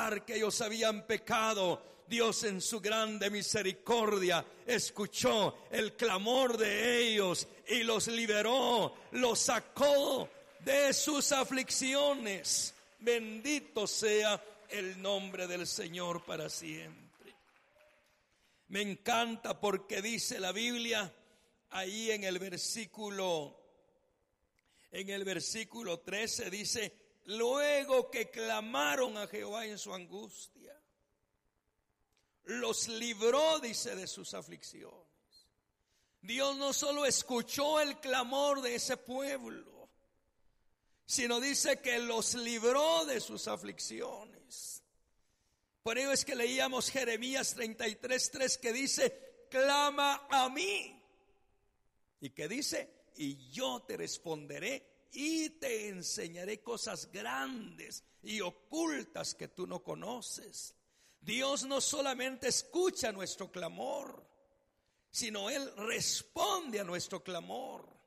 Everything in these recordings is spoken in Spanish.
pesar que ellos habían pecado, Dios en su grande misericordia escuchó el clamor de ellos y los liberó, los sacó de sus aflicciones. Bendito sea el nombre del Señor para siempre. Me encanta porque dice la Biblia ahí en el versículo 13, dice: luego que clamaron a Jehová en su angustia, los libró, dice, de sus aflicciones. Dios no solo escuchó el clamor de ese pueblo, sino dice que los libró de sus aflicciones. Por ello es que leíamos Jeremías 33:3, que dice: clama a mí. Y que dice: y yo te responderé y te enseñaré cosas grandes y ocultas que tú no conoces. Dios no solamente escucha nuestro clamor, sino Él responde a nuestro clamor.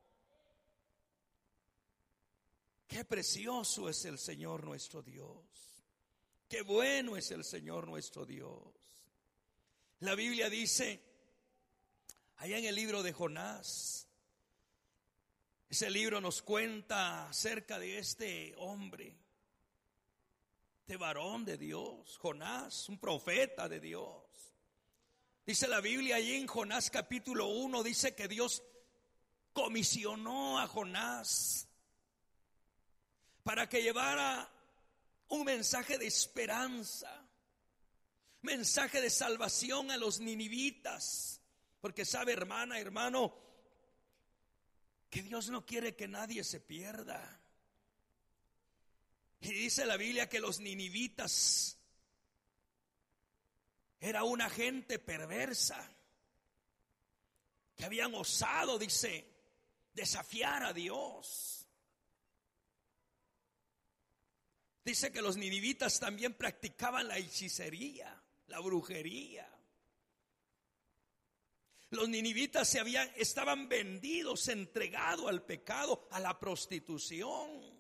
Qué precioso es el Señor nuestro Dios. Qué bueno es el Señor nuestro Dios. La Biblia dice, allá en el libro de Jonás, ese libro nos cuenta acerca de este hombre, este varón de Dios, Jonás, un profeta de Dios. Dice la Biblia allí en Jonás capítulo 1, dice que Dios comisionó a Jonás para que llevara un mensaje de esperanza, mensaje de salvación a los ninivitas. Porque sabe, hermana, hermano, que Dios no quiere que nadie se pierda. Y dice la Biblia que los ninivitas era una gente perversa, que habían osado, dice, desafiar a Dios. Dice que los ninivitas también practicaban la hechicería, la brujería. Los ninivitas estaban vendidos, entregados al pecado, a la prostitución.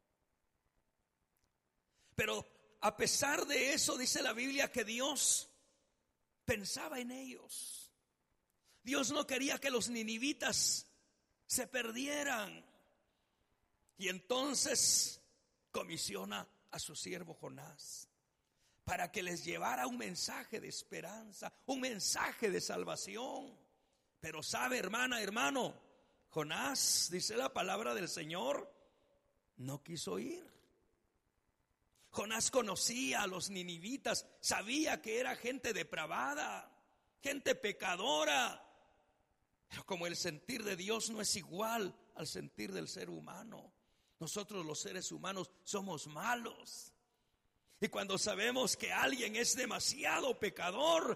Pero a pesar de eso, dice la Biblia que Dios pensaba en ellos. Dios no quería que los ninivitas se perdieran. Y entonces comisiona a su siervo Jonás para que les llevara un mensaje de esperanza, un mensaje de salvación. Pero sabe, hermana, hermano, Jonás, dice la palabra del Señor, no quiso ir. Jonás conocía a los ninivitas, sabía que era gente depravada, gente pecadora. Pero como el sentir de Dios no es igual al sentir del ser humano, nosotros los seres humanos somos malos. Y cuando sabemos que alguien es demasiado pecador,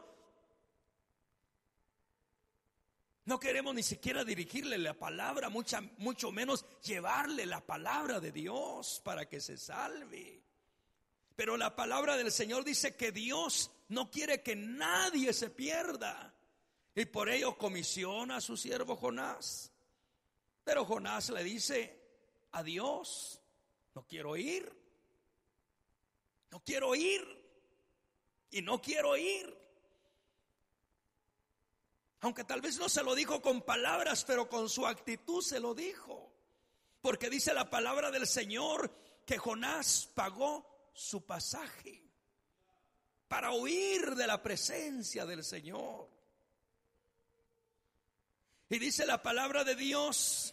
no queremos ni siquiera dirigirle la palabra, mucho menos llevarle la palabra de Dios para que se salve. Pero la palabra del Señor dice que Dios no quiere que nadie se pierda. Y por ello comisiona a su siervo Jonás. Pero Jonás le dice a Dios: no quiero ir. No quiero ir. Y no quiero ir. Aunque tal vez no se lo dijo con palabras, pero con su actitud se lo dijo. Porque dice la palabra del Señor que Jonás pagó su pasaje para huir de la presencia del Señor. Y dice la palabra de Dios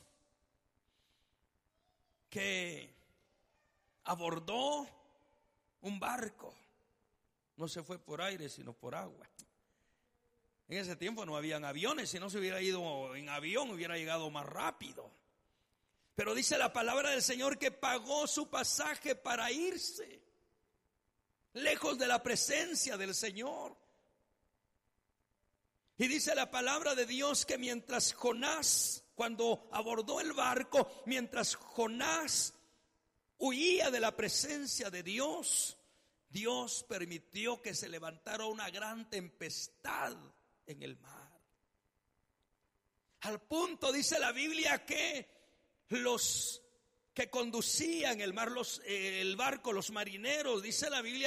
que abordó un barco. No se fue por aire, sino por agua. En ese tiempo no habían aviones. Si no se hubiera ido en avión, hubiera llegado más rápido. Pero dice la palabra del Señor que pagó su pasaje para irse lejos de la presencia del Señor. Y dice la palabra de Dios que mientras Jonás, cuando abordó el barco, mientras Jonás huía de la presencia de Dios, Dios permitió que se levantara una gran tempestad en el mar. Al punto, dice la Biblia, que los que conducían el barco, los marineros, dice la Biblia,